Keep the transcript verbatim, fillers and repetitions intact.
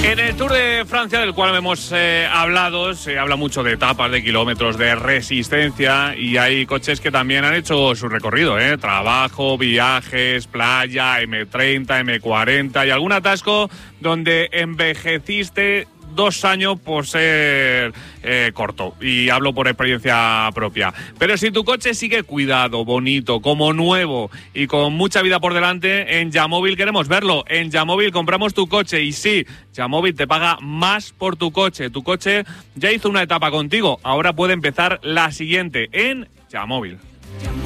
En el Tour de Francia, del cual hemos eh, hablado, se habla mucho de etapas, de kilómetros, de resistencia, y hay coches que también han hecho su recorrido, ¿eh? Trabajo, viajes, playa, eme treinta, eme cuarenta y algún atasco donde envejeciste dos años por ser eh, corto, y hablo por experiencia propia. Pero si tu coche sigue cuidado, bonito, como nuevo y con mucha vida por delante, en Yamóvil queremos verlo. En Yamóvil compramos tu coche y sí, Yamóvil te paga más por tu coche. Tu coche ya hizo una etapa contigo, ahora puede empezar la siguiente en Yamóvil.